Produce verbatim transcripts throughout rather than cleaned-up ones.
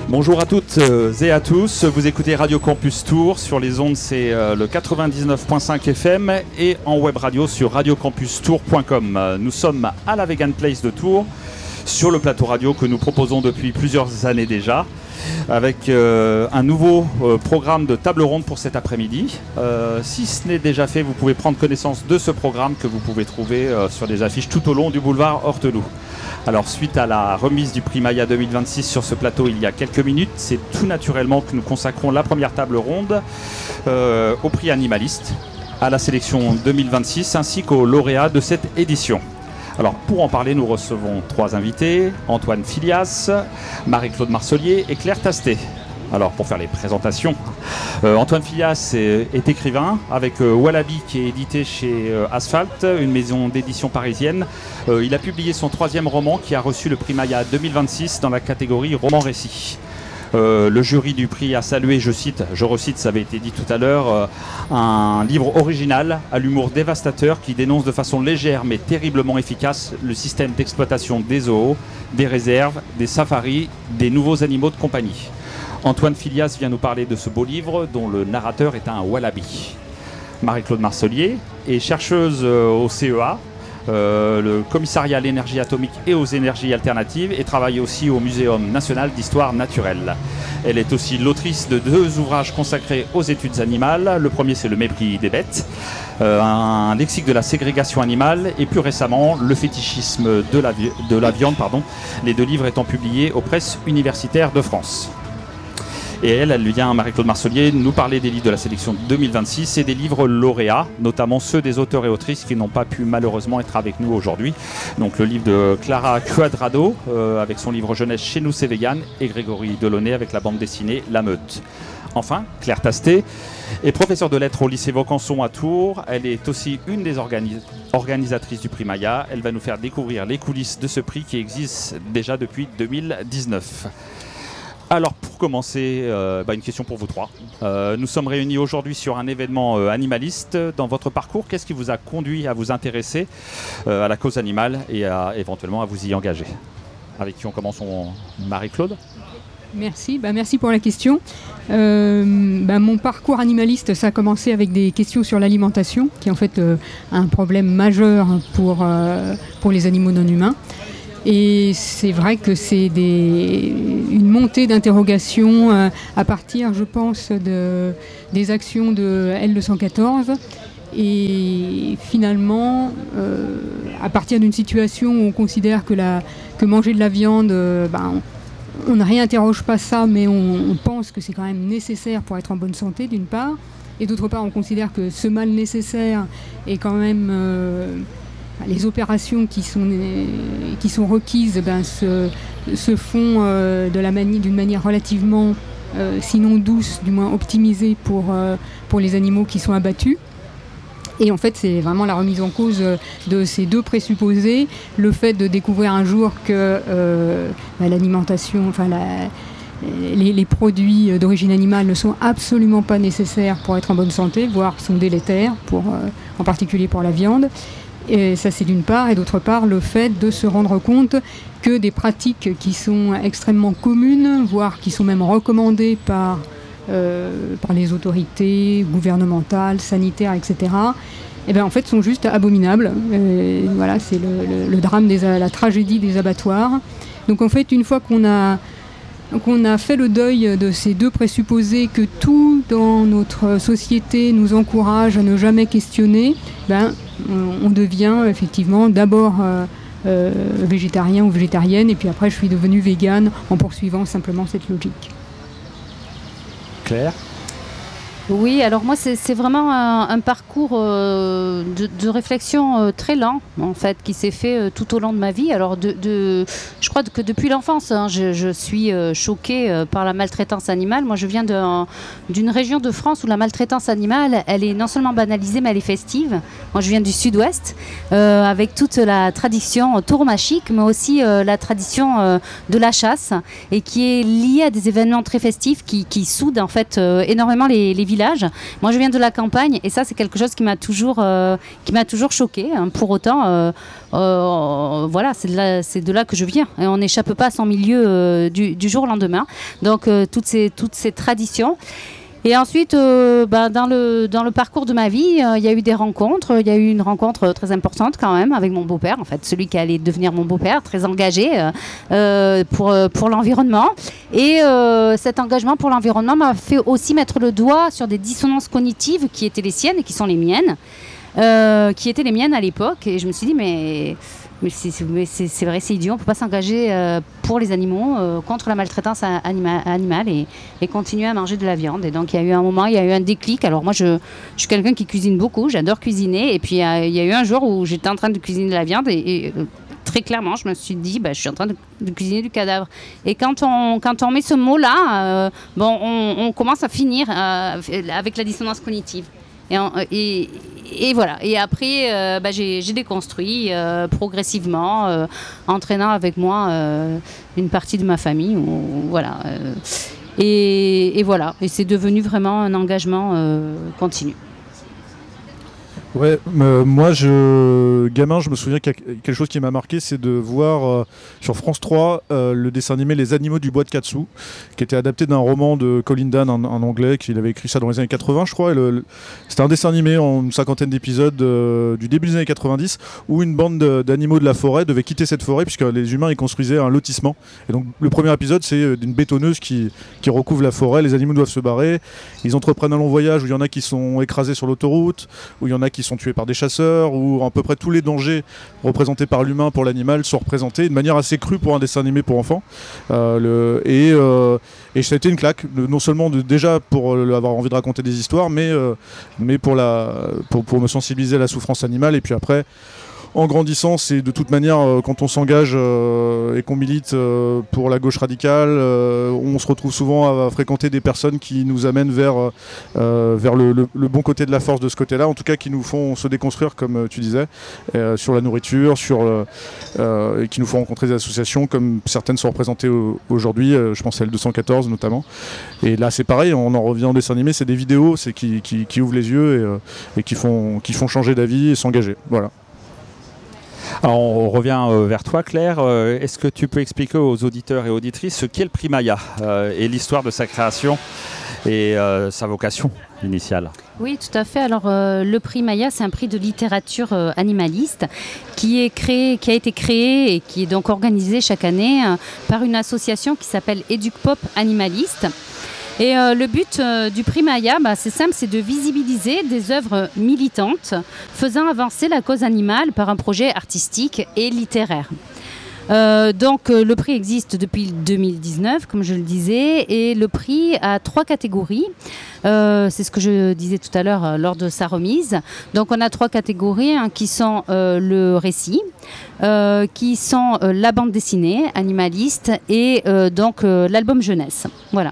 Bonjour à toutes et à tous, vous écoutez Radio Campus Tours, sur les ondes c'est le quatre-vingt-dix-neuf virgule cinq F M et en web radio sur radio campus tours point com. Nous sommes à la Vegan Place de Tours, sur le plateau radio que nous proposons depuis plusieurs années déjà, avec euh, un nouveau euh, programme de table ronde pour cet après-midi. Euh, si ce n'est déjà fait, vous pouvez prendre connaissance de ce programme que vous pouvez trouver euh, sur des affiches tout au long du boulevard Horteloup. Alors, suite à la remise du prix Maya deux mille vingt-six sur ce plateau il y a quelques minutes, c'est tout naturellement que nous consacrons la première table ronde euh, au prix animaliste, à la sélection deux mille vingt-six ainsi qu'aux lauréats de cette édition. Alors, pour en parler, nous recevons trois invités, Antoine Filias, Marie-Claude Marcelier et Claire Tastet. Alors, pour faire les présentations, euh, Antoine Filias est, est écrivain avec euh, Wallaby qui est édité chez euh, Asphalt, une maison d'édition parisienne. Euh, il a publié son troisième roman qui a reçu le prix Maya deux mille vingt-six dans la catégorie roman-récit. Euh, le jury du prix a salué, je cite, je recite, ça avait été dit tout à l'heure, euh, un livre original à l'humour dévastateur qui dénonce de façon légère mais terriblement efficace le système d'exploitation des zoos, des réserves, des safaris, des nouveaux animaux de compagnie. Antoine Filias vient nous parler de ce beau livre dont le narrateur est un wallaby. Marie-Claude Marcelier est chercheuse au C E A, euh, le commissariat à l'énergie atomique et aux énergies alternatives, et travaille aussi au Muséum national d'histoire naturelle. Elle est aussi l'autrice de deux ouvrages consacrés aux études animales. Le premier, c'est Le mépris des bêtes, euh, un lexique de la ségrégation animale, et plus récemment, Le fétichisme de la, vi- de la viande, pardon, les deux livres étant publiés aux presses universitaires de France. Et elle, elle vient, Marie-Claude Marcelier, nous parler des livres de la sélection deux mille vingt-six et des livres lauréats, notamment ceux des auteurs et autrices qui n'ont pas pu malheureusement être avec nous aujourd'hui. Donc le livre de Clara Cuadrado, euh, avec son livre jeunesse Chez nous c'est vegan, et Grégory Delaunay avec la bande dessinée La Meute. Enfin, Claire Tastet est professeure de lettres au lycée Vaucanson à Tours. Elle est aussi une des organi- organisatrices du prix Maya. Elle va nous faire découvrir les coulisses de ce prix qui existe déjà depuis deux mille dix-neuf. Alors pour commencer, euh, bah une question pour vous trois. Euh, nous sommes réunis aujourd'hui sur un événement euh, animaliste. Dans votre parcours, qu'est-ce qui vous a conduit à vous intéresser euh, à la cause animale et à, éventuellement à vous y engager? Avec qui on commence, on... Marie-Claude? Merci, bah merci pour la question. Euh, bah mon parcours animaliste, ça a commencé avec des questions sur l'alimentation, qui est en fait euh, un problème majeur pour, euh, pour les animaux non humains. Et c'est vrai que c'est des, une montée d'interrogations euh, à partir, je pense, de, des actions de L deux cent quatorze. Et finalement, euh, à partir d'une situation où on considère que, la, que manger de la viande, euh, ben, on ne réinterroge pas ça, mais on, on pense que c'est quand même nécessaire pour être en bonne santé, d'une part. Et d'autre part, on considère que ce mal nécessaire est quand même... Euh, les opérations qui sont, qui sont requises ben, se, se font euh, de la mani- d'une manière relativement, euh, sinon douce, du moins optimisée pour, euh, pour les animaux qui sont abattus. Et en fait, c'est vraiment la remise en cause de ces deux présupposés, le fait de découvrir un jour que euh, ben, l'alimentation, enfin la, les, les produits d'origine animale ne sont absolument pas nécessaires pour être en bonne santé, voire sont délétères, pour, euh, en particulier pour la viande. Et ça, c'est d'une part, et d'autre part, le fait de se rendre compte que des pratiques qui sont extrêmement communes, voire qui sont même recommandées par, euh, par les autorités gouvernementales, sanitaires, et cetera, eh bien, en fait, sont juste abominables. Et voilà, c'est le, le, le drame, des, la tragédie des abattoirs. Donc, en fait, une fois qu'on a, qu'on a fait le deuil de ces deux présupposés, que tout dans notre société nous encourage à ne jamais questionner, ben, on devient effectivement d'abord euh, euh, végétarien ou végétarienne, et puis après je suis devenue végane en poursuivant simplement cette logique. Claire? Oui, alors moi c'est, c'est vraiment un, un parcours euh, de, de réflexion euh, très lent en fait qui s'est fait euh, tout au long de ma vie. Alors de, de, je crois que depuis l'enfance, hein, je, je suis euh, choquée euh, par la maltraitance animale. Moi je viens de, d'une région de France où la maltraitance animale, elle est non seulement banalisée mais elle est festive. Moi je viens du sud-ouest euh, avec toute la tradition tauromachie, mais aussi euh, la tradition euh, de la chasse, et qui est liée à des événements très festifs qui, qui soudent en fait euh, énormément les, les villages village. Moi, je viens de la campagne et ça, c'est quelque chose qui m'a toujours, euh, qui m'a toujours choquée. Hein. Pour autant, euh, euh, voilà, c'est de, là, c'est de là que je viens. Et on n'échappe pas à son milieu euh, du, du jour au lendemain. Donc, euh, toutes ces, toutes ces traditions. Et ensuite, euh, bah, dans, le, dans le parcours de ma vie, euh, il y a eu des rencontres. Il y a eu une rencontre très importante quand même avec mon beau-père, en fait, celui qui allait devenir mon beau-père, très engagé euh, euh, pour, pour l'environnement. Et euh, cet engagement pour l'environnement m'a fait aussi mettre le doigt sur des dissonances cognitives qui étaient les siennes et qui sont les miennes, euh, qui étaient les miennes à l'époque. Et je me suis dit, mais... Mais c'est, c'est, c'est, c'est vrai, c'est idiot, on ne peut pas s'engager euh, pour les animaux, euh, contre la maltraitance anima- animale et, et continuer à manger de la viande. Et donc il y a eu un moment, il y a eu un déclic. Alors moi je, je suis quelqu'un qui cuisine beaucoup, j'adore cuisiner. Et puis euh, il y a eu un jour où j'étais en train de cuisiner de la viande et, et euh, très clairement je me suis dit, bah, je suis en train de, de cuisiner du cadavre. Et quand on, quand on met ce mot-là, euh, bon, on, on commence à finir euh, avec la dissonance cognitive. Et, on, et, et voilà. Et après, euh, bah, j'ai, j'ai déconstruit euh, progressivement, euh, entraînant avec moi euh, une partie de ma famille. Où, voilà. Euh, et, et voilà. Et c'est devenu vraiment un engagement euh, continu. Ouais, euh, moi, je, gamin, je me souviens qu'il y a quelque chose qui m'a marqué, c'est de voir euh, sur France trois euh, le dessin animé Les Animaux du Bois de Katsu, qui était adapté d'un roman de Colin Dann en, en anglais, qu'il avait écrit ça dans les années quatre-vingts, je crois. Et le, le, c'était un dessin animé en une cinquantaine d'épisodes euh, du début des années quatre-vingt-dix, où une bande de, d'animaux de la forêt devait quitter cette forêt, puisque les humains y construisaient un lotissement. Et donc, le premier épisode, c'est d'une bétonneuse qui, qui recouvre la forêt, les animaux doivent se barrer, ils entreprennent un long voyage où il y en a qui sont écrasés sur l'autoroute, où il y en a qui sont tués par des chasseurs, où à peu près tous les dangers représentés par l'humain pour l'animal sont représentés de manière assez crue pour un dessin animé pour enfants. Euh, le, et, euh, et ça a été une claque, non seulement de, déjà pour euh, avoir envie de raconter des histoires, mais, euh, mais pour, la, pour, pour me sensibiliser à la souffrance animale. Et puis après, en grandissant, c'est de toute manière, euh, quand on s'engage euh, et qu'on milite euh, pour la gauche radicale, euh, on se retrouve souvent à, à fréquenter des personnes qui nous amènent vers, euh, vers le, le, le bon côté de la force de ce côté-là, en tout cas qui nous font se déconstruire, comme tu disais, euh, sur la nourriture, sur, euh, et qui nous font rencontrer des associations, comme certaines sont représentées au, aujourd'hui, euh, je pense à L deux cent quatorze notamment. Et là, c'est pareil, on en revient en dessin animé, c'est des vidéos c'est qui, qui, qui ouvrent les yeux et, euh, et qui, font, qui font changer d'avis et s'engager. Voilà. Alors on revient euh, vers toi Claire, euh, est-ce que tu peux expliquer aux auditeurs et auditrices ce qu'est le prix Maya euh, et l'histoire de sa création et euh, sa vocation initiale? Oui, tout à fait. Alors euh, le prix Maya, c'est un prix de littérature euh, animaliste qui, est créé, qui a été créé et qui est donc organisé chaque année euh, par une association qui s'appelle Educpop Animaliste. Et euh, le but euh, du prix Maya, bah, c'est simple, c'est de visibiliser des œuvres militantes faisant avancer la cause animale par un projet artistique et littéraire. Euh, donc euh, le prix existe depuis deux mille dix-neuf, comme je le disais, et le prix a trois catégories. Euh, c'est ce que je disais tout à l'heure euh, lors de sa remise. Donc on a trois catégories hein, qui sont euh, le récit, euh, qui sont euh, la bande dessinée animaliste et euh, donc euh, l'album jeunesse. Voilà.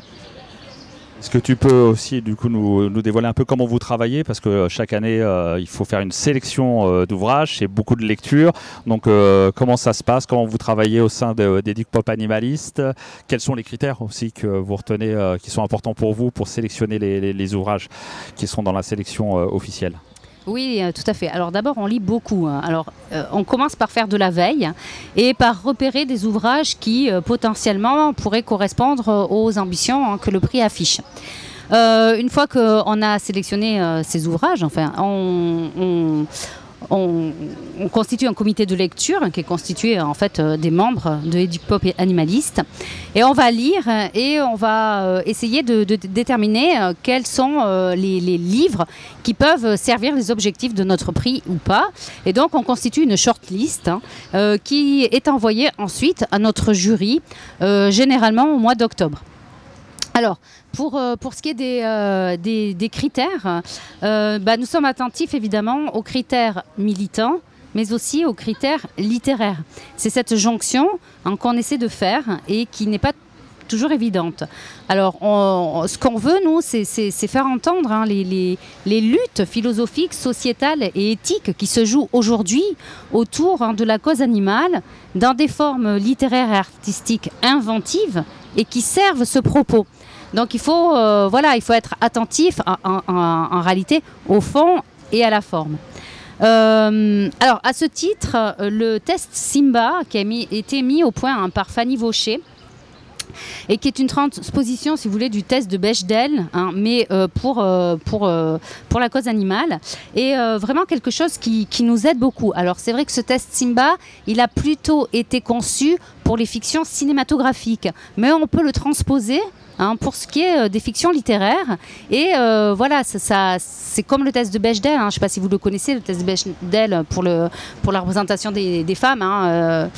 Est-ce que tu peux aussi du coup nous, nous dévoiler un peu comment vous travaillez, parce que chaque année euh, il faut faire une sélection euh, d'ouvrages, c'est beaucoup de lectures, donc euh, comment ça se passe, comment vous travaillez au sein de, d'Educpop Animaliste, quels sont les critères aussi que vous retenez euh, qui sont importants pour vous pour sélectionner les, les, les ouvrages qui sont dans la sélection euh, officielle? Oui, euh, tout à fait. Alors d'abord, on lit beaucoup. Hein. Alors, euh, on commence par faire de la veille et par repérer des ouvrages qui euh, potentiellement pourraient correspondre aux ambitions hein, que le prix affiche. Euh, une fois qu'on a sélectionné euh, ces ouvrages, enfin, on, on On, on constitue un comité de lecture qui est constitué en fait euh, des membres de Educpop Animaliste et on va lire et on va euh, essayer de, de, de déterminer euh, quels sont euh, les, les livres qui peuvent servir les objectifs de notre prix ou pas. Et donc on constitue une shortlist hein, euh, qui est envoyée ensuite à notre jury euh, généralement au mois d'octobre. Alors, pour, euh, pour ce qui est des, euh, des, des critères, euh, bah, nous sommes attentifs évidemment aux critères militants, mais aussi aux critères littéraires. C'est cette jonction hein, qu'on essaie de faire et qui n'est pas toujours évidente. Alors, on, ce qu'on veut, nous, c'est, c'est, c'est faire entendre hein, les, les, les luttes philosophiques, sociétales et éthiques qui se jouent aujourd'hui autour hein, de la cause animale dans des formes littéraires et artistiques inventives et qui servent ce propos. Donc il faut, euh, voilà, il faut être attentif en, en, en, en réalité au fond et à la forme. Euh, alors à ce titre, le test SIMBA qui a mis, été mis au point hein, par Fanny Vaucher, et qui est une transposition, si vous voulez, du test de Bechdel, hein, mais euh, pour, euh, pour, euh, pour la cause animale, et euh, vraiment quelque chose qui, qui nous aide beaucoup. Alors c'est vrai que ce test SIMBA, il a plutôt été conçu pour les fictions cinématographiques, mais on peut le transposer hein, pour ce qui est euh, des fictions littéraires. Et euh, voilà, ça, ça, c'est comme le test de Bechdel, hein, je ne sais pas si vous le connaissez, le test de Bechdel pour, le, pour la représentation des, des femmes. Hein, euh,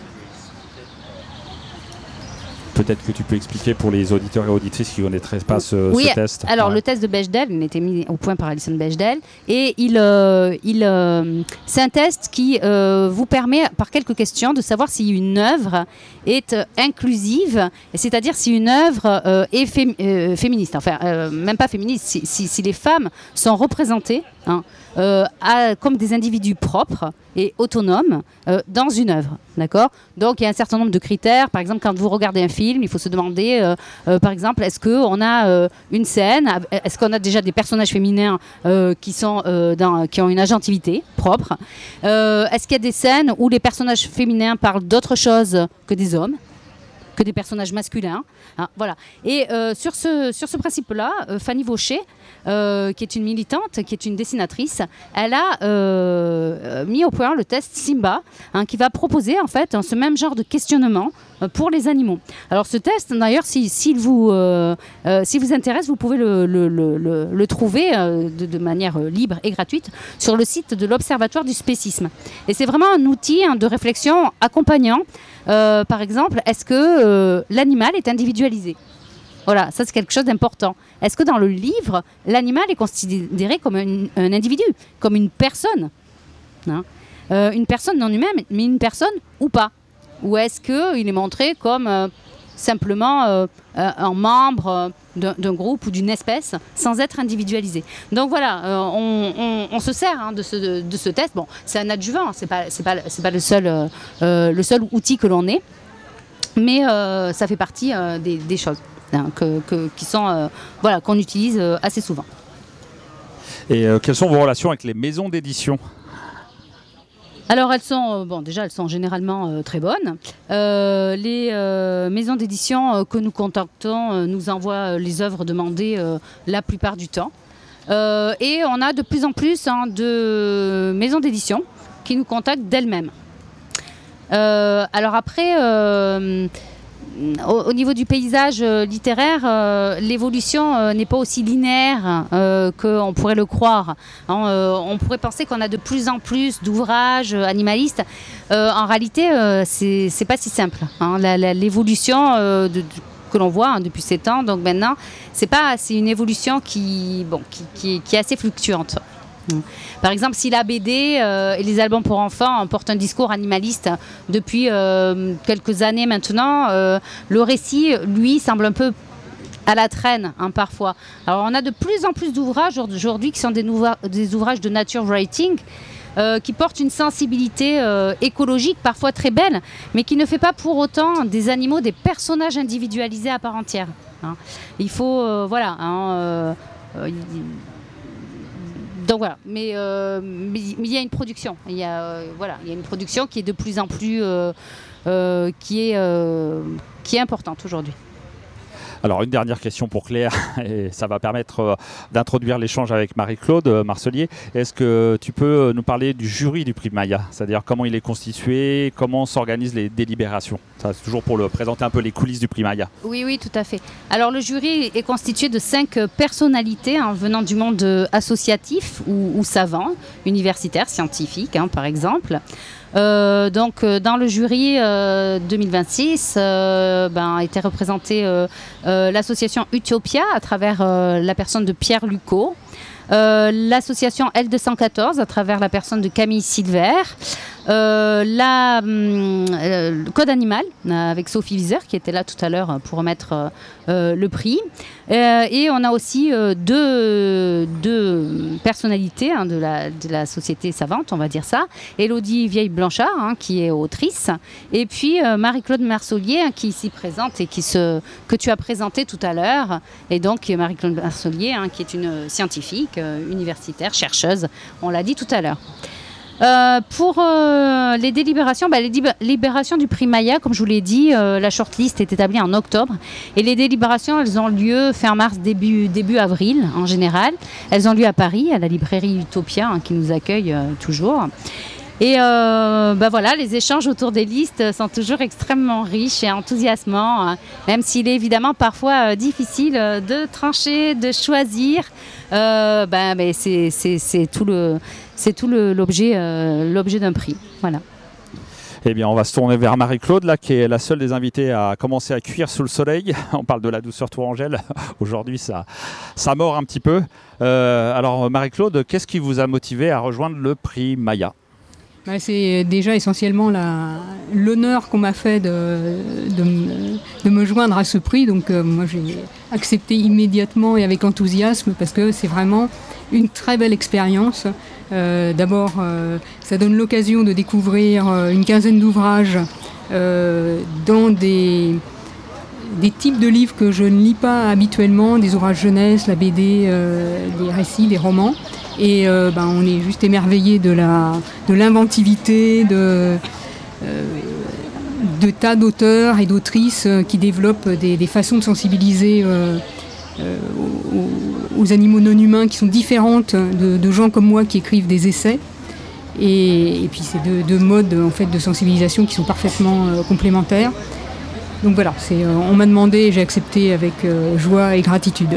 Peut-être que tu peux expliquer pour les auditeurs et auditrices qui ne connaîtraient pas ce, oui, ce test. Alors ouais. le test de Bechdel, il a été mis au point par Alison Bechdel, et il, euh, il, euh, c'est un test qui euh, vous permet, par quelques questions, de savoir si une œuvre est euh, inclusive, c'est-à-dire si une œuvre euh, est fém- euh, féministe, enfin euh, même pas féministe, si, si, si les femmes sont représentées hein, euh, à, comme des individus propres et autonomes euh, dans une œuvre. D'accord ? Donc il y a un certain nombre de critères. Par exemple, quand vous regardez un film, il faut se demander, euh, euh, par exemple, est-ce qu'on a euh, une scène, est-ce qu'on a déjà des personnages féminins euh, qui, sont, euh, dans, qui ont une agentivité propre ? euh, Est-ce qu'il y a des scènes où les personnages féminins parlent d'autre chose que des hommes ? Que des personnages masculins. Hein, voilà. Et euh, sur ce, sur ce principe-là, euh, Fanny Vaucher, euh, qui est une militante, qui est une dessinatrice, elle a euh, mis au point le test SIMBA, hein, qui va proposer en fait ce même genre de questionnement euh, pour les animaux. Alors ce test, d'ailleurs, si, si vous, euh, euh, si vous intéresse, vous pouvez le, le, le, le, le trouver euh, de, de manière libre et gratuite sur le site de l'Observatoire du spécisme. Et c'est vraiment un outil hein, de réflexion accompagnant. Euh, par exemple, est-ce que euh, l'animal est individualisé ? Voilà, ça c'est quelque chose d'important. Est-ce que dans le livre, l'animal est considéré comme un, un individu, comme une personne hein euh, une personne non humaine, mais une personne ou pas ? Ou est-ce qu'il est montré comme euh, simplement euh, un membre d'un, d'un groupe ou d'une espèce sans être individualisé ? Donc voilà, euh, on, on, on se sert hein, de, ce, de, de ce test. Bon, c'est un adjuvant, c'est pas, c'est pas, c'est pas le, seul, euh, le seul outil que l'on ait, mais euh, ça fait partie euh, des, des choses hein, que, que, qui sont, euh, voilà, qu'on utilise euh, assez souvent. Et euh, quelles sont vos relations avec les maisons d'édition ? Alors elles sont, euh, bon déjà elles sont généralement euh, très bonnes. Euh, les euh, maisons d'édition euh, que nous contactons euh, nous envoient euh, les œuvres demandées euh, la plupart du temps. Euh, et on a de plus en plus hein, de maisons d'édition qui nous contactent d'elles-mêmes. Euh, alors après, euh, au, au niveau du paysage euh, littéraire, euh, l'évolution euh, n'est pas aussi linéaire euh, qu'on pourrait le croire. Hein, euh, on pourrait penser qu'on a de plus en plus d'ouvrages euh, animalistes. Euh, en réalité, euh, c'est, c'est pas si simple. Hein. La, la, l'évolution euh, de, de, que l'on voit hein, depuis sept ans, donc maintenant, c'est pas, c'est une évolution qui, bon, qui, qui, qui est assez fluctuante. Par exemple, si la B D euh, et les albums pour enfants portent un discours animaliste depuis euh, quelques années maintenant, euh, le récit, lui, semble un peu à la traîne hein, parfois. Alors, on a de plus en plus d'ouvrages aujourd'hui qui sont des, nouva- des ouvrages de nature writing euh, qui portent une sensibilité euh, écologique parfois très belle, mais qui ne fait pas pour autant des animaux des personnages individualisés à part entière. Hein. Il faut, euh, voilà... Hein, euh, euh, Donc voilà, mais euh, mais il y a une production. Il y a euh, voilà, il y a une production qui est de plus en plus euh, euh, qui est euh, qui est importante aujourd'hui. Alors une dernière question pour Claire, et ça va permettre euh, d'introduire l'échange avec Marie-Claude euh, Marcelier. Est-ce que tu peux nous parler du jury du prix Maya, c'est-à-dire comment il est constitué, comment s'organisent les délibérations ? Ça, c'est toujours pour le présenter un peu les coulisses du prix Maya. Oui, oui, tout à fait. Alors le jury est constitué de cinq personnalités hein, venant du monde associatif ou, ou savant, universitaire, scientifique, hein, par exemple. Euh, donc euh, dans le jury euh, deux mille vingt-six euh, ben, était représentée euh, euh, l'association Utopia à travers euh, la personne de Pierre Lucot, euh, l'association L deux cent quatorze à travers la personne de Camille Silver, Euh, la, hum, euh, le code animal euh, avec Sophie Viseur qui était là tout à l'heure pour remettre euh, euh, le prix. Euh, et on a aussi euh, deux, deux personnalités hein, de, la, de la société savante, on va dire ça. Élodie Vieille-Blanchard hein, qui est autrice et puis euh, Marie-Claude Mersolier hein, qui est ici présente et qui se, que tu as présenté tout à l'heure. Et donc Marie-Claude Mersolier hein, qui est une scientifique, euh, universitaire, chercheuse, on l'a dit tout à l'heure. Euh, pour euh, les délibérations, bah, les délibérations du prix Maya, comme je vous l'ai dit, euh, la shortlist est établie en octobre et les délibérations, elles ont lieu fin mars, début, début avril en général. Elles ont lieu à Paris, à la librairie Utopia hein, qui nous accueille euh, toujours. Et euh, bah voilà, les échanges autour des listes sont toujours extrêmement riches et enthousiasmants, hein, même s'il est évidemment parfois euh, difficile euh, de trancher, de choisir. Euh, bah, bah, c'est, c'est, c'est tout le, c'est tout le, l'objet, euh, l'objet d'un prix. Voilà. Eh bien, on va se tourner vers Marie-Claude, là, qui est la seule des invitées à commencer à cuire sous le soleil. On parle de la douceur Tourangelle. Aujourd'hui, ça, ça mord un petit peu. Euh, alors, Marie-Claude, qu'est-ce qui vous a motivé à rejoindre le prix Maya ? Bah, c'est déjà essentiellement la, l'honneur qu'on m'a fait de, de, me, de me joindre à ce prix. Donc euh, moi j'ai accepté immédiatement et avec enthousiasme parce que c'est vraiment une très belle expérience. Euh, d'abord, euh, ça donne l'occasion de découvrir euh, une quinzaine d'ouvrages euh, dans des, des types de livres que je ne lis pas habituellement, des ouvrages jeunesse, la B D, euh, des récits, des romans. Et euh, ben, on est juste émerveillé de, la, de l'inventivité, de, euh, de tas d'auteurs et d'autrices euh, qui développent des, des façons de sensibiliser euh, euh, aux, aux animaux non humains qui sont différentes de, de gens comme moi qui écrivent des essais. Et, et puis c'est deux, deux modes en fait, de sensibilisation qui sont parfaitement euh, complémentaires. Donc voilà, c'est, euh, on m'a demandé et j'ai accepté avec euh, joie et gratitude.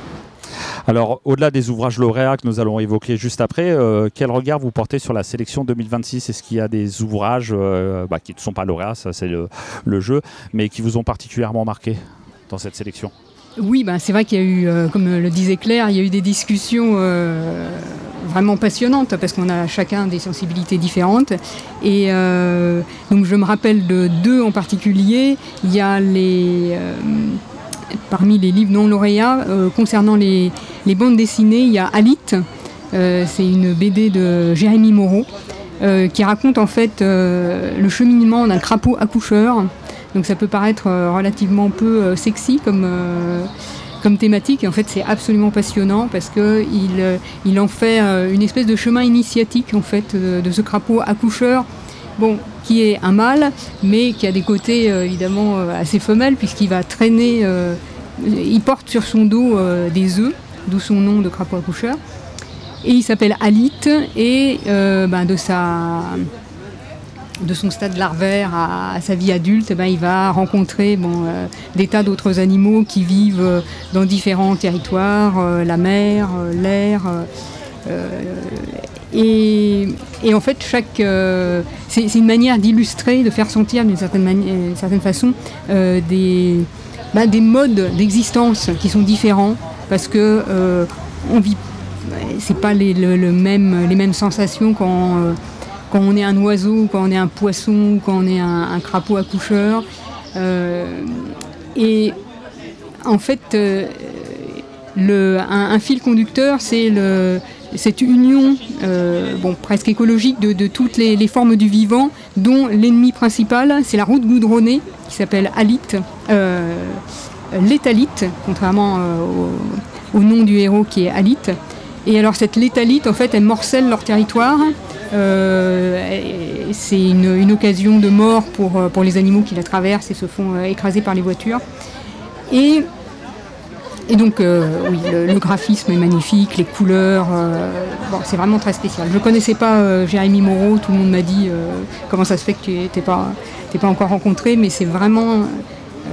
Alors, au-delà des ouvrages lauréats que nous allons évoquer juste après, euh, quel regard vous portez sur la sélection deux mille vingt-six ? Est-ce qu'il y a des ouvrages euh, bah, qui ne sont pas lauréats, ça c'est le, le jeu, mais qui vous ont particulièrement marqué dans cette sélection ? Oui, bah, c'est vrai qu'il y a eu, euh, comme le disait Claire, il y a eu des discussions euh, vraiment passionnantes parce qu'on a chacun des sensibilités différentes. Et euh, donc je me rappelle de deux en particulier. Il y a les... Euh, Parmi les livres non lauréats, euh, concernant les, les bandes dessinées, il y a Alit, euh, c'est une B D de Jérémy Moreau, euh, qui raconte en fait euh, le cheminement d'un crapaud accoucheur. Donc ça peut paraître euh, relativement peu euh, sexy comme, euh, comme thématique, et en fait c'est absolument passionnant parce qu'il euh, il en fait euh, une espèce de chemin initiatique en fait, de, de ce crapaud accoucheur. Bon, qui est un mâle, mais qui a des côtés euh, évidemment euh, assez femelles, puisqu'il va traîner, euh, il porte sur son dos euh, des œufs, d'où son nom de crapaud accoucheur. Et il s'appelle Alit, et euh, ben, de, sa, de son stade larvaire à, à sa vie adulte, ben, il va rencontrer bon, euh, des tas d'autres animaux qui vivent euh, dans différents territoires, euh, la mer, euh, l'air. Euh, euh, Et, et en fait, chaque, euh, c'est, c'est une manière d'illustrer, de faire sentir d'une certaine, mani- euh, certaine façon euh, des, bah, des modes d'existence qui sont différents parce que euh, on vit, c'est pas les, le, le même, les mêmes sensations quand, euh, quand on est un oiseau, quand on est un poisson, quand on est un, un crapaud accoucheur. Euh, et en fait, euh, le, un, un fil conducteur, c'est le cette union euh, bon, presque écologique de, de toutes les, les formes du vivant, dont l'ennemi principal, c'est la route goudronnée, qui s'appelle Alit, euh, l'étalite, contrairement euh, au, au nom du héros qui est Alit. Et alors cette létalite, en fait, elle morcelle leur territoire. Euh, c'est une, une occasion de mort pour, pour les animaux qui la traversent et se font euh, écraser par les voitures. Et Et donc, euh, oui, le, le graphisme est magnifique, les couleurs, euh, bon, c'est vraiment très spécial. Je ne connaissais pas euh, Jérémy Moreau, tout le monde m'a dit euh, comment ça se fait que tu n'es pas, t'es pas encore rencontré, mais c'est vraiment euh,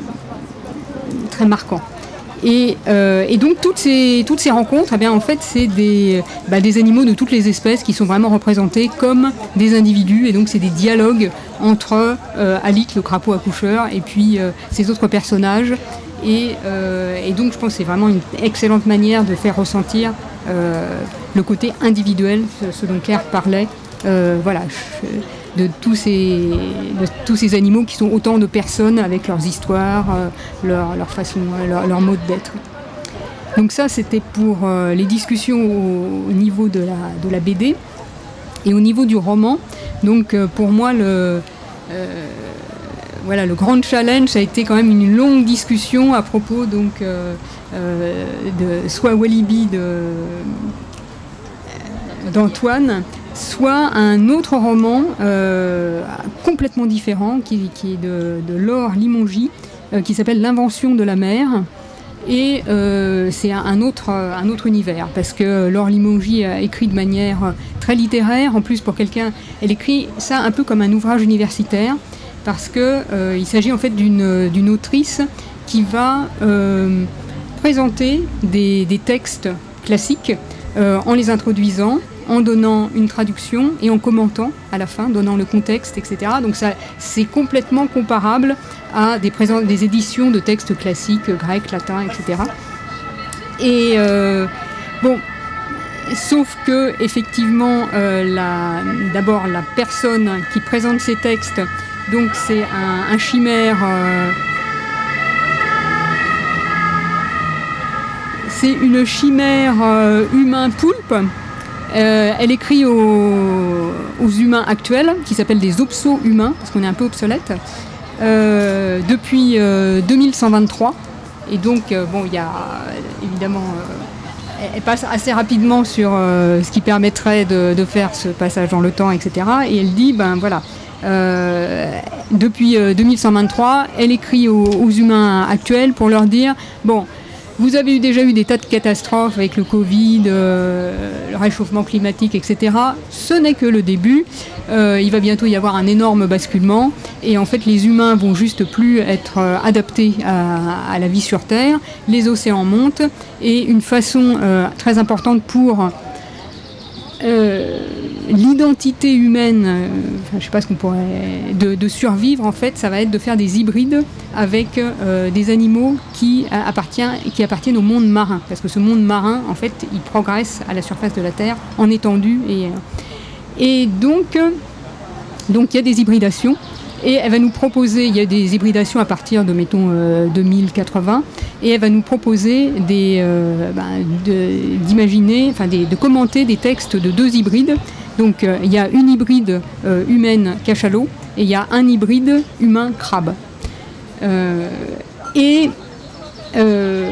très marquant. Et, euh, et donc, toutes ces, toutes ces rencontres, eh bien, en fait, c'est des, bah, des animaux de toutes les espèces qui sont vraiment représentés comme des individus. Et donc, c'est des dialogues entre euh, Alit, le crapaud accoucheur, et puis euh, ces autres personnages. Et, euh, et donc je pense que c'est vraiment une excellente manière de faire ressentir euh, le côté individuel, ce, ce dont Claire parlait, euh, voilà, de tous, ces, de tous ces animaux qui sont autant de personnes avec leurs histoires, euh, leur, leur façon, leur, leur mode d'être. Donc ça, c'était pour euh, les discussions au, au niveau de la, de la B D. Et au niveau du roman, donc euh, pour moi, le, euh, voilà, le grand challenge, ça a été quand même une longue discussion à propos donc, euh, euh, de soit Walibi de, d'Antoine, soit un autre roman euh, complètement différent qui, qui est de, de Laure Limongi, euh, qui s'appelle L'invention de la mer. Et euh, c'est un, un, autre, un autre univers, parce que Laure Limongi a écrit de manière très littéraire. En plus, pour quelqu'un, elle écrit ça un peu comme un ouvrage universitaire, parce qu'il euh, s'agit en fait d'une, d'une autrice qui va euh, présenter des, des textes classiques euh, en les introduisant, en donnant une traduction et en commentant à la fin, donnant le contexte, et cetera. Donc ça, c'est complètement comparable à des, présent- des éditions de textes classiques, grecs, latins, et cetera. Et euh, bon, sauf que effectivement, euh, la, d'abord la personne qui présente ces textes, donc c'est un, un chimère. Euh, c'est une chimère euh, humain-poulpe. Euh, elle écrit aux, aux humains actuels, qui s'appellent des opso-humains, parce qu'on est un peu obsolète, euh, depuis euh, deux mille cent vingt-trois. Et donc, euh, bon, il y a évidemment... Euh, elle passe assez rapidement sur euh, ce qui permettrait de, de faire ce passage dans le temps, et cetera. Et elle dit, ben voilà, euh, depuis euh, deux mille cent vingt-trois, elle écrit aux, aux humains actuels pour leur dire, bon... Vous avez eu déjà eu des tas de catastrophes avec le Covid, euh, le réchauffement climatique, et cetera. Ce n'est que le début. Euh, il va bientôt y avoir un énorme basculement. Et en fait, les humains vont juste plus être euh, adaptés à, à la vie sur Terre. Les océans montent. Et une façon euh, très importante pour euh, l'identité humaine, euh, enfin, je ne sais pas ce qu'on pourrait... De, de survivre, en fait, ça va être de faire des hybrides avec euh, des animaux qui, appartient, qui appartiennent au monde marin. Parce que ce monde marin, en fait, il progresse à la surface de la Terre en étendue. Et, et donc, donc, il y a des hybridations. Et elle va nous proposer, il y a des hybridations à partir de, mettons, euh, deux mille quatre-vingts. Et elle va nous proposer des, euh, ben, de, d'imaginer, enfin, des, de commenter des textes de deux hybrides. Donc, euh, il y a une hybride euh, humaine cachalot et il y a un hybride humain crabe. Euh, et euh,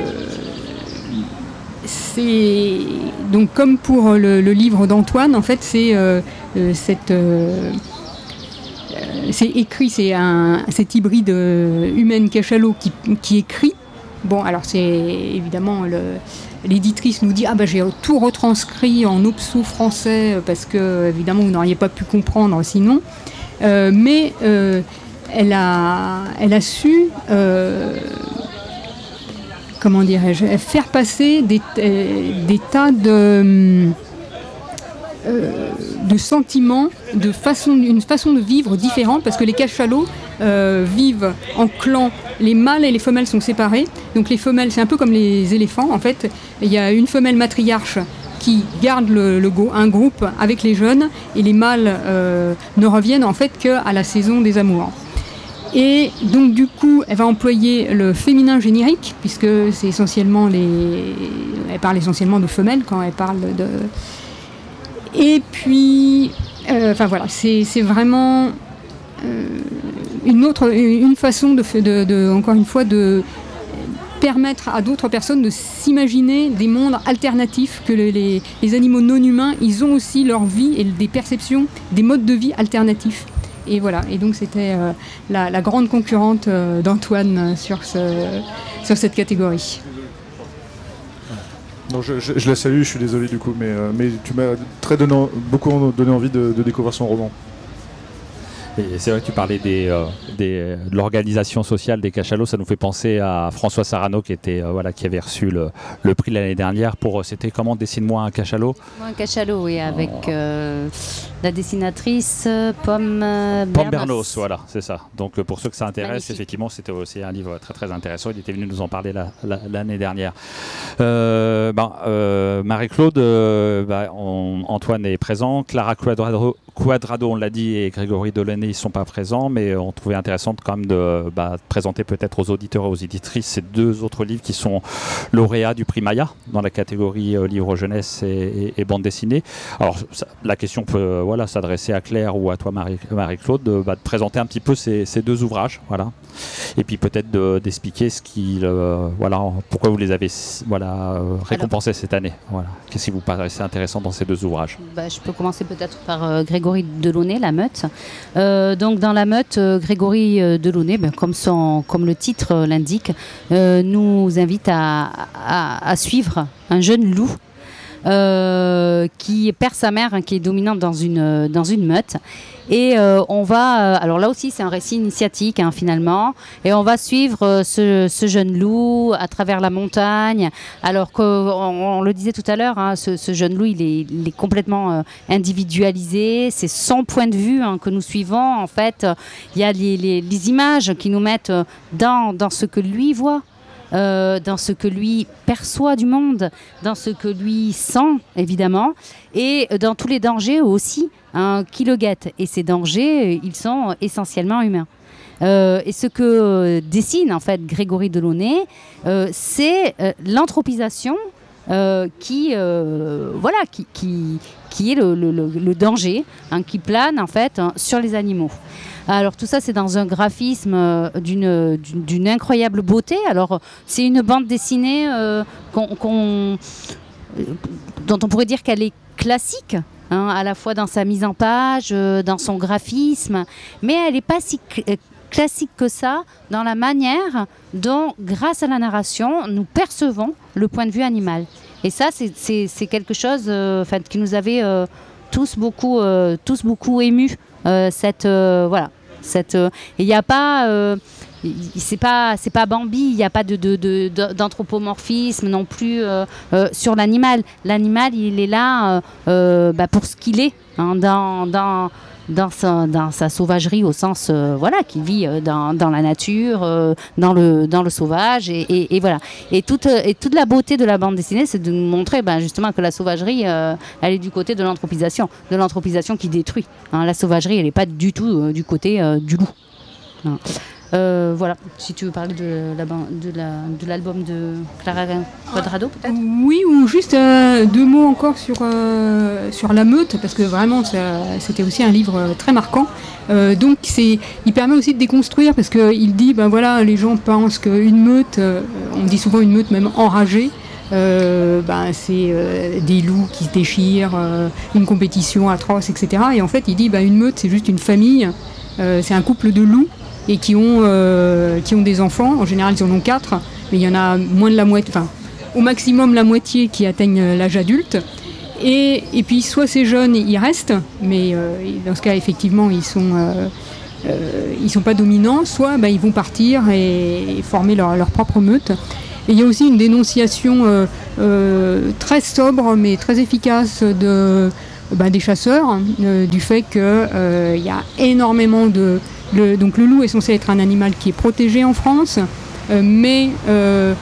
c'est donc comme pour le, le livre d'Antoine, en fait, c'est euh, euh, cette euh, c'est écrit, c'est un cet hybride euh, humaine cachalot qui, qui écrit. Bon, alors c'est évidemment le, l'éditrice nous dit ah ben j'ai tout retranscrit en opso français parce que évidemment vous n'auriez pas pu comprendre sinon, euh, mais euh, elle a elle a su euh, comment dirais-je faire passer des, des tas de Euh, de sentiments, de façon, une façon de vivre différente, parce que les cachalots euh, vivent en clan. Les mâles et les femelles sont séparés. Donc les femelles, c'est un peu comme les éléphants. En fait, il y a une femelle matriarche qui garde le, le go, un groupe avec les jeunes, et les mâles euh, ne reviennent en fait qu'à la saison des amours. Et donc du coup, elle va employer le féminin générique, puisque c'est essentiellement les... Elle parle essentiellement de femelles quand elle parle de... Et puis, euh, enfin voilà, c'est, c'est vraiment euh, une autre, une façon de, de, de, encore une fois, de permettre à d'autres personnes de s'imaginer des mondes alternatifs, que les, les, les animaux non humains, ils ont aussi leur vie et des perceptions, des modes de vie alternatifs. Et voilà, et donc c'était euh, la, la grande concurrente euh, d'Antoine sur, ce, sur cette catégorie. Non, je, je, je la salue, je suis désolé du coup, mais, euh, mais tu m'as très donné, beaucoup donné envie de, de découvrir son roman. Et c'est vrai que tu parlais des, euh, des, de l'organisation sociale des cachalots, ça nous fait penser à François Sarano qui, était, euh, voilà, qui avait reçu le, le prix l'année dernière pour, c'était comment, dessine-moi un cachalot. Un cachalot, oui, avec euh, la dessinatrice Pomme Bernos. Pomme Bernos, voilà, c'est ça. Donc pour ceux que ça intéresse, Magnifique. Effectivement, c'était aussi un livre très très intéressant. Il était venu nous en parler la, la, l'année dernière. Euh, ben, euh, Marie-Claude, euh, ben, on, Antoine est présent, Clara Quadrado, Quadrado on l'a dit, et Grégory Delaunay, ils ne sont pas présents, mais on trouvait intéressant quand même de, bah, de présenter peut-être aux auditeurs et aux éditrices ces deux autres livres qui sont lauréats du prix Maya dans la catégorie euh, livre jeunesse et, et, et bande dessinée. Alors ça, la question peut euh, voilà, s'adresser à Claire ou à toi Marie, Marie-Claude de, bah, de présenter un petit peu ces, ces deux ouvrages, voilà. Et puis peut-être de, d'expliquer ce qui, euh, voilà, pourquoi vous les avez voilà, euh, récompensés Alors, cette année. Voilà. Qu'est-ce qui vous paraissait intéressant dans ces deux ouvrages? bah, Je peux commencer peut-être par euh, Grégory Delaunay, La Meute. Euh, donc dans La Meute, euh, Grégory euh, Delaunay, ben, comme, son, comme le titre euh, l'indique, euh, nous invite à, à, à suivre un jeune loup euh, qui perd sa mère, hein, qui est dominante dans une, dans une meute. Et euh, on va, euh, alors là aussi c'est un récit initiatique hein, finalement, et on va suivre euh, ce, ce jeune loup à travers la montagne, alors qu'on on le disait tout à l'heure, hein, ce, ce jeune loup il est, il est complètement euh, individualisé, c'est son point de vue hein, que nous suivons, en fait il y a les, les, les images qui nous mettent dans, dans ce que lui voit. Euh, dans ce que lui perçoit du monde, dans ce que lui sent, évidemment, et dans tous les dangers aussi hein, qui le guettent. Et ces dangers, ils sont essentiellement humains. Euh, et ce que euh, dessine en fait Grégory Delaunay, euh, c'est euh, l'anthropisation euh, qui, euh, voilà, qui, qui, qui est le, le, le danger hein, qui plane en fait hein, sur les animaux. Alors tout ça c'est dans un graphisme d'une, d'une, d'une incroyable beauté. Alors c'est une bande dessinée euh, qu'on, qu'on, euh, dont on pourrait dire qu'elle est classique, hein, à la fois dans sa mise en page, euh, dans son graphisme, mais elle n'est pas si cl- classique que ça dans la manière dont, grâce à la narration, nous percevons le point de vue animal. Et ça c'est, c'est, c'est quelque chose euh, qui nous avait euh, tous beaucoup, euh, tous beaucoup émus. Euh, cette euh, voilà cette il euh, n'y a pas euh, c'est pas c'est pas Bambi, il n'y a pas de, de, de, de d'anthropomorphisme non plus euh, euh, sur l'animal. L'animal il est là euh, euh, bah, pour ce qu'il est hein, dans dans Dans sa, dans sa sauvagerie au sens euh, voilà qui vit euh, dans, dans la nature euh, dans le dans le sauvage et, et, et voilà et toute et toute la beauté de la bande dessinée c'est de nous montrer ben, justement que la sauvagerie euh, elle est du côté de l'anthropisation de l'anthropisation qui détruit hein. La sauvagerie elle n'est pas du tout euh, du côté euh, du loup non. Euh, voilà, si tu veux parler de, la, de, la, de l'album de Clara Quadrado peut-être. Oui, ou juste euh, deux mots encore sur, euh, sur La Meute, parce que vraiment ça, c'était aussi un livre très marquant. Euh, donc c'est, il permet aussi de déconstruire, parce qu'il dit, ben voilà, les gens pensent qu'une meute, euh, on dit souvent une meute même enragée, euh, ben c'est euh, des loups qui se déchirent, euh, une compétition atroce, et cetera. Et en fait il dit, ben une meute c'est juste une famille, euh, c'est un couple de loups, et qui ont, euh, qui ont des enfants. En général, ils en ont quatre, mais il y en a moins de la moitié, enfin, au maximum la moitié qui atteignent l'âge adulte. Et, et puis, soit ces jeunes, ils restent, mais euh, dans ce cas, effectivement, ils sont, euh, euh, ils sont pas dominants, soit bah, ils vont partir et, et former leur, leur propre meute. Et il y a aussi une dénonciation euh, euh, très sobre, mais très efficace de, bah, des chasseurs, euh, du fait qu'il euh, y a énormément de... Le, donc le loup est censé être un animal qui est protégé en France, euh, mais euh,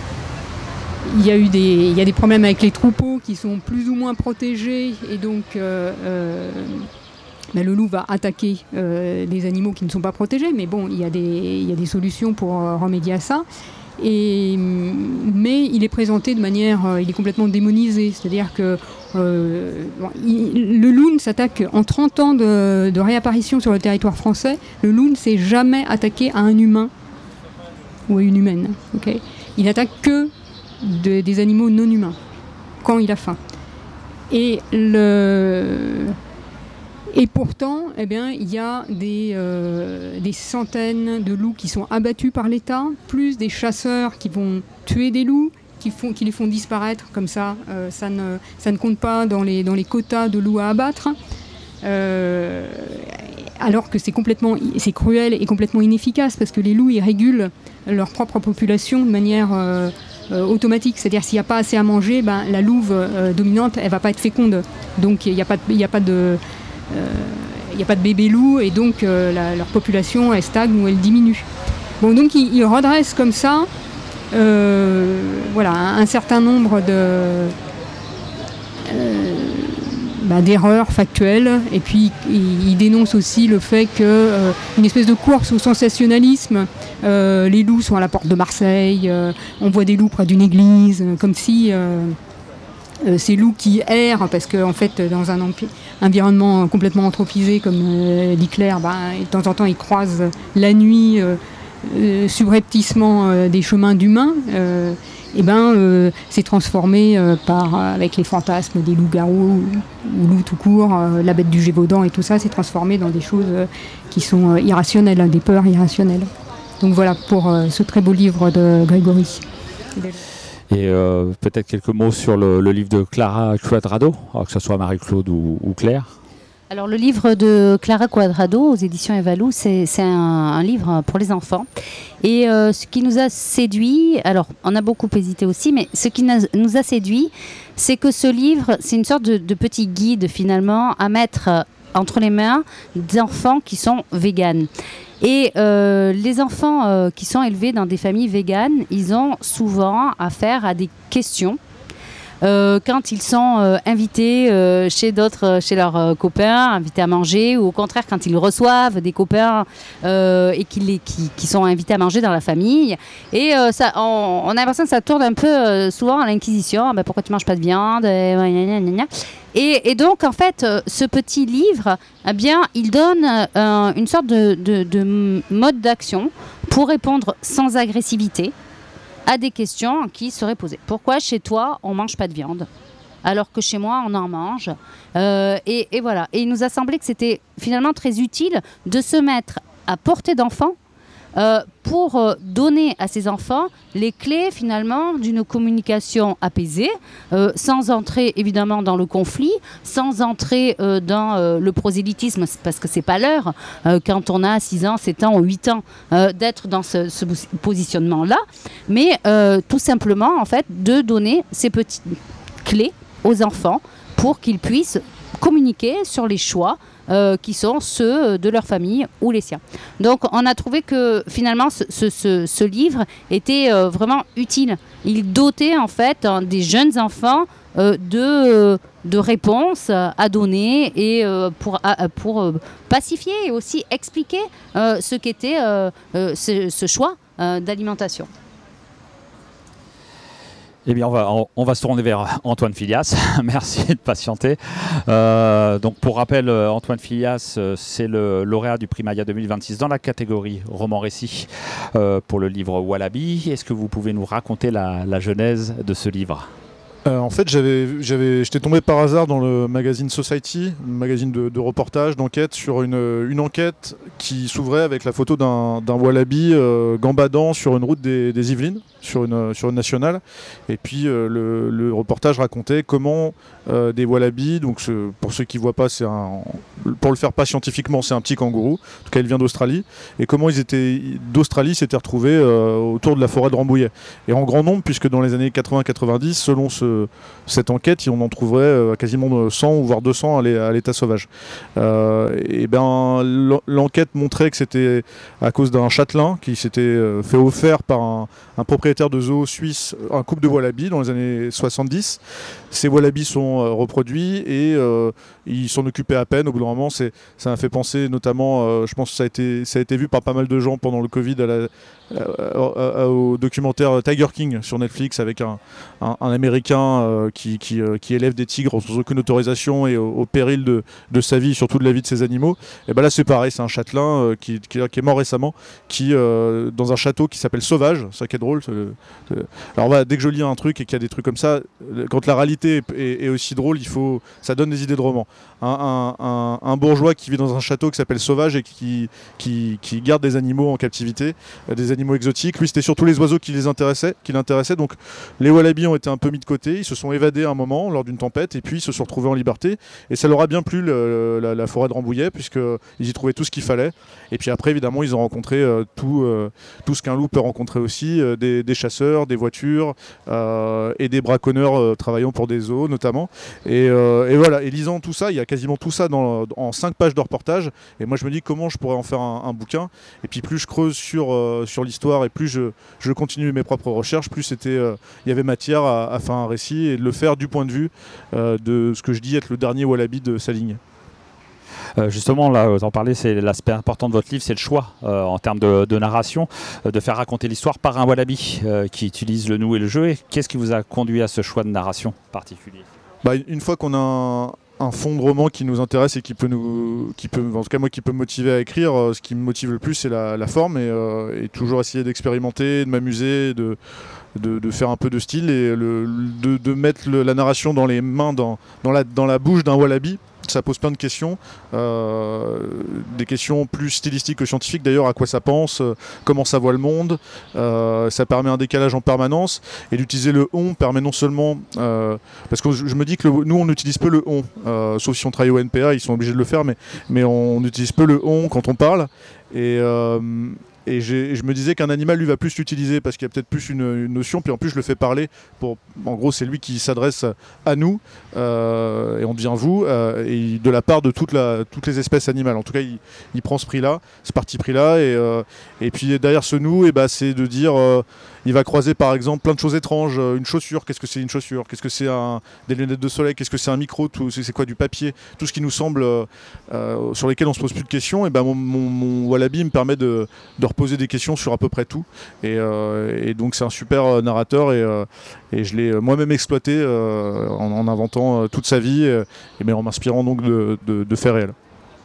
il y a eu des, il y a des problèmes avec les troupeaux qui sont plus ou moins protégés, et donc euh, euh, ben le loup va attaquer euh, des animaux qui ne sont pas protégés, mais bon, il y a des, il y a des solutions pour euh, remédier à ça. Et, mais il est présenté de manière, euh, il est complètement démonisé, c'est-à-dire que euh, bon, il, le loup s'attaque en trente ans de, de réapparition sur le territoire français. Le loup ne s'est jamais attaqué à un humain ou à une humaine. Okay, il n'attaque que de, des animaux non humains quand il a faim. Et le Et pourtant, eh bien, il y a des, euh, des centaines de loups qui sont abattus par l'État, plus des chasseurs qui vont tuer des loups, qui, font, qui les font disparaître comme ça. Euh, ça, ne, ça ne compte pas dans les, dans les quotas de loups à abattre. Euh, alors que c'est complètement, c'est cruel et complètement inefficace, parce que les loups, ils régulent leur propre population de manière euh, euh, automatique. C'est-à-dire, s'il n'y a pas assez à manger, ben, la louve euh, dominante, elle ne va pas être féconde. Donc, il n'y a pas de, il n'y a pas de, euh, il n'y a pas de bébé loup, et donc euh, la, leur population, elle stagne ou elle diminue. Bon, donc, ils, ils redressent comme ça euh, voilà, un, un certain nombre de... Euh, Bah, d'erreurs factuelles, et puis il, il dénonce aussi le fait qu'une euh, espèce de course au sensationnalisme, euh, les loups sont à la porte de Marseille, euh, on voit des loups près d'une église, euh, comme si euh, euh, ces loups qui errent, parce qu'en en fait dans un empi- environnement complètement anthropisé comme euh, dit Claire, bah, de temps en temps ils croisent la nuit euh, euh, subrepticement euh, des chemins d'humains, euh, et ben, euh, c'est transformé euh, par, euh, avec les fantasmes des loups-garous ou, ou loups tout court, euh, la bête du Gévaudan et tout ça, c'est transformé dans des choses euh, qui sont euh, irrationnelles, hein, des peurs irrationnelles. Donc voilà pour euh, ce très beau livre de Grégory. Et euh, peut-être quelques mots sur le, le livre de Clara Quadrado, alors que ce soit Marie-Claude ou, ou Claire. Alors le livre de Clara Quadrado aux éditions Evalou, c'est, c'est un, un livre pour les enfants. Et euh, ce qui nous a séduit, alors on a beaucoup hésité aussi, mais ce qui nous a séduit, c'est que ce livre, c'est une sorte de, de petit guide finalement à mettre entre les mains d'enfants qui sont véganes. Et euh, les enfants euh, qui sont élevés dans des familles véganes, ils ont souvent affaire à des questions. Euh, quand ils sont euh, invités euh, chez d'autres, chez leurs euh, copains, invités à manger, ou au contraire quand ils reçoivent des copains euh, et qui, les, qui, qui sont invités à manger dans la famille. Et euh, ça, on, on a l'impression que ça tourne un peu euh, souvent à l'inquisition. Ah, ben, pourquoi tu manges pas de viande et, et, et donc en fait, euh, ce petit livre, eh bien, il donne euh, une sorte de, de, de mode d'action pour répondre sans agressivité à des questions qui seraient posées. Pourquoi chez toi, on ne mange pas de viande alors que chez moi, on en mange euh, et, et voilà. Et il nous a semblé que c'était finalement très utile de se mettre à portée d'enfant euh, pour euh, donner à ces enfants les clés finalement d'une communication apaisée, euh, sans entrer évidemment dans le conflit, sans entrer euh, dans euh, le prosélytisme, parce que c'est pas l'heure, euh, quand on a six ans, sept ans ou huit ans, euh, d'être dans ce, ce positionnement-là, mais euh, tout simplement en fait de donner ces petites clés aux enfants pour qu'ils puissent communiquer sur les choix Euh, qui sont ceux de leur famille ou les siens. Donc on a trouvé que finalement ce, ce, ce livre était euh, vraiment utile. Il dotait en fait hein, des jeunes enfants euh, de, de réponses à donner et euh, pour, à, pour euh, pacifier et aussi expliquer euh, ce qu'était euh, euh, ce, ce choix euh, d'alimentation. Eh bien, on va, on va se tourner vers Antoine Filias. Merci de patienter. Euh, donc, pour rappel, Antoine Filias, c'est le lauréat du prix Maya deux mille vingt-six dans la catégorie roman-récit euh, pour le livre Wallaby. Est-ce que vous pouvez nous raconter la, la genèse de ce livre ? Euh, en fait, j'avais, j'avais, j'étais tombé par hasard dans le magazine Society, un magazine de, de reportage, d'enquête, sur une, une enquête qui s'ouvrait avec la photo d'un, d'un wallaby euh, gambadant sur une route des, des Yvelines, sur une, sur une nationale. Et puis euh, le, le reportage racontait comment euh, des wallabies, donc ce, pour ceux qui ne voient pas, c'est un, pour le faire pas scientifiquement, c'est un petit kangourou. En tout cas, il vient d'Australie. Et comment ils étaient d'Australie s'étaient retrouvés euh, autour de la forêt de Rambouillet. Et en grand nombre, puisque dans les années quatre-vingts quatre-vingt-dix, selon ce cette enquête, on en trouverait euh, quasiment cent ou voire deux cents à l'état sauvage. Euh, et ben, l'enquête montrait que c'était à cause d'un châtelain qui s'était euh, fait offert par un, un propriétaire de zoo suisse, un couple de wallabies dans les années soixante-dix. Ces wallabies sont euh, reproduits et euh, ils s'en occupaient à peine. Au bout d'un moment, c'est, ça m'a fait penser notamment, euh, je pense que ça a été, ça a été vu par pas mal de gens pendant le Covid, à la, à, à, au documentaire Tiger King sur Netflix avec un, un, un Américain euh, qui, qui, euh, qui élève des tigres sans aucune autorisation et au, au péril de, de sa vie, surtout de la vie de ses animaux. Et ben là c'est pareil, c'est un châtelain euh, qui, qui, qui est mort récemment, qui euh, dans un château qui s'appelle Sauvage, ça qui est drôle. C'est, c'est... Alors voilà, dès que je lis un truc et qu'il y a des trucs comme ça, quand la réalité est, est, est aussi drôle, il faut, ça donne des idées de romans. Un, un, un, un bourgeois qui vit dans un château qui s'appelle Sauvage et qui, qui, qui garde des animaux en captivité, des animaux exotiques. Lui, c'était surtout les oiseaux qui les intéressaient, qui l'intéressaient. Donc les wallabies ont été un peu mis de côté liberté. Ils se sont évadés à un moment lors d'une tempête et puis ils se sont retrouvés en liberté. Et ça leur a bien plu le, la, la forêt de Rambouillet puisqu'ils y trouvaient tout ce qu'il fallait. Et puis après, évidemment, ils ont rencontré euh, tout, euh, tout ce qu'un loup peut rencontrer aussi, euh, des, des chasseurs, des voitures euh, et des braconneurs euh, travaillant pour des zoos notamment. Et, euh, et voilà, et lisant tout ça, il y a quasiment tout ça dans, en cinq pages de reportage. Et moi, je me dis comment je pourrais en faire un, un bouquin. Et puis plus je creuse sur, euh, sur l'histoire et plus je, je continue mes propres recherches, plus c'était, euh, il y avait matière à, à faire un récit et de le faire du point de vue euh, de ce que je dis être le dernier wallaby de sa ligne. Euh, justement, là, vous en parlez, c'est l'aspect important de votre livre, c'est le choix euh, en termes de, de narration, euh, de faire raconter l'histoire par un wallaby euh, qui utilise le nous et le jeu. Et qu'est-ce qui vous a conduit à ce choix de narration particulier ? Bah, une fois qu'on a un, un fond de roman qui nous intéresse et qui peut nous, qui peut, en tout cas moi, qui peut me motiver à écrire, euh, ce qui me motive le plus, c'est la, la forme et, euh, et toujours essayer d'expérimenter, de m'amuser, de De, de faire un peu de style et le, de, de mettre le, la narration dans les mains, dans, dans, la, dans la bouche d'un wallaby. Ça pose plein de questions, euh, des questions plus stylistiques que scientifiques d'ailleurs, à quoi ça pense, euh, comment ça voit le monde, euh, ça permet un décalage en permanence, et d'utiliser le on permet non seulement, euh, parce que je, je me dis que le, nous on utilise peu le on, euh, sauf si on travaille au N P A, ils sont obligés de le faire, mais, mais on utilise peu le on quand on parle, et... Euh, Et je me disais qu'un animal, lui, va plus l'utiliser parce qu'il y a peut-être plus une, une notion. Puis en plus, je le fais parler. Pour, en gros, c'est lui qui s'adresse à nous. Euh, et on devient vous. Euh, et de la part de toute la, toutes les espèces animales. En tout cas, il, il prend ce prix-là, ce parti pris-là. Et, euh, et puis derrière ce nous, et bah, c'est de dire... Euh, il va croiser par exemple plein de choses étranges. Une chaussure, qu'est-ce que c'est une chaussure? Qu'est-ce que c'est un, des lunettes de soleil? Qu'est-ce que c'est un micro? C'est quoi du papier? Tout ce qui nous semble, euh, sur lesquels on se pose plus de questions. Et ben mon, mon, mon wallaby me permet de, de reposer des questions sur à peu près tout. Et, euh, et donc c'est un super narrateur et, euh, et je l'ai moi-même exploité euh, en, en inventant toute sa vie et, et mais en m'inspirant donc de, de, de faits réels.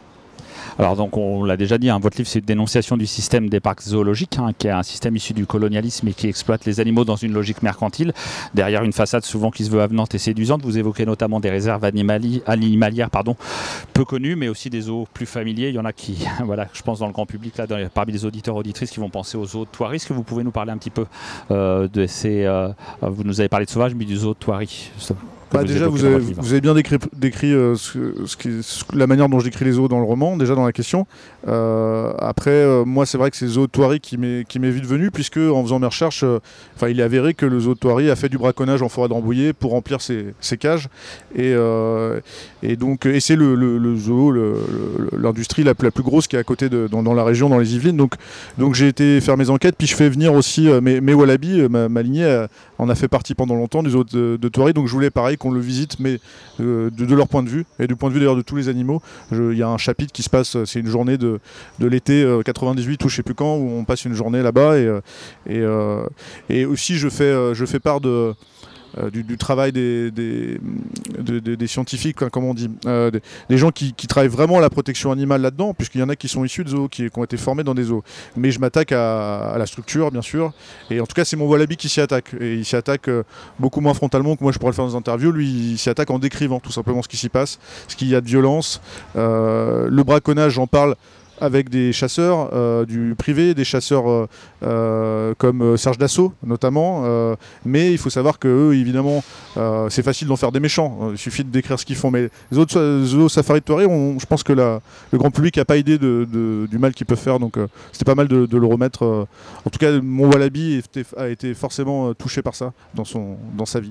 Alors donc on l'a déjà dit, hein, votre livre c'est une dénonciation du système des parcs zoologiques, hein, qui est un système issu du colonialisme et qui exploite les animaux dans une logique mercantile, derrière une façade souvent qui se veut avenante et séduisante. Vous évoquez notamment des réserves animali animalières pardon, peu connues, mais aussi des zoos plus familiers. Il y en a qui, voilà, je pense dans le grand public, là, dans les, parmi les auditeurs auditrices qui vont penser aux zoos de Thoiry. Est-ce que vous pouvez nous parler un petit peu euh, de ces... Euh, vous nous avez parlé de Sauvage, mais du zoo de Thoiry. Bah déjà, vous avez, vous avez bien décrit, décrit euh, ce, ce qui, ce, la manière dont je décris les zoos dans le roman, déjà dans la question. Euh, après, euh, moi, c'est vrai que c'est le zoo de Thoiry qui m'est vite venu, puisque en faisant mes recherches, euh, il est avéré que le zoo de Thoiry a fait du braconnage en forêt de Rambouillet pour remplir ses, ses cages. Et, euh, et donc, et c'est le, le, le zoo, l'industrie la, la plus grosse qui est à côté de, dans, dans la région, dans les Yvelines. Donc, donc j'ai été faire mes enquêtes, puis je fais venir aussi euh, mes, mes wallabies. Euh, ma, ma lignée euh, en a fait partie pendant longtemps du zoo de, de Thoiry. Donc je voulais pareil qu'on le visite, mais euh, de, de leur point de vue et du point de vue d'ailleurs de tous les animaux. Il y a un chapitre qui se passe, c'est une journée de, de l'été euh, quatre-vingt-dix-huit ou je sais plus quand, où on passe une journée là-bas et, euh, et, euh, et aussi je fais, euh, je fais part de Euh, du, du travail des, des, de, de, des scientifiques, hein, comme on dit, euh, des, des gens qui, qui travaillent vraiment à la protection animale là-dedans, puisqu'il y en a qui sont issus de zoos, qui, qui ont été formés dans des zoos. Mais je m'attaque à, à la structure, bien sûr, et en tout cas c'est mon wallaby qui s'y attaque, et il s'y attaque euh, beaucoup moins frontalement que moi je pourrais le faire dans des interviews. Lui il s'y attaque en décrivant tout simplement ce qui s'y passe, ce qu'il y a de violence. Euh, le braconnage, j'en parle avec des chasseurs euh, du privé, des chasseurs euh, euh, comme euh, Serge Dassault notamment, euh, mais il faut savoir que eux, évidemment, euh, c'est facile d'en faire des méchants, il suffit de décrire ce qu'ils font, mais les autres zoos safari de Thoiry, je pense que la, le grand public n'a pas idée de, de, du mal qu'ils peuvent faire, donc euh, c'était pas mal de, de le remettre. Euh, en tout cas, mon wallaby a été forcément touché par ça dans, son, dans sa vie.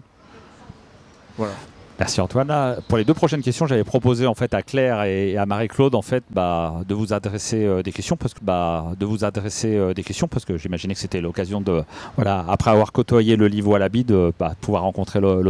Voilà. Merci Antoine. Pour les deux prochaines questions, j'avais proposé en fait à Claire et à Marie-Claude en fait bah, de vous adresser euh, des questions parce que bah, de vous adresser euh, des questions parce que j'imaginais que c'était l'occasion de voilà après avoir côtoyé le livre Wallaby de bah, pouvoir rencontrer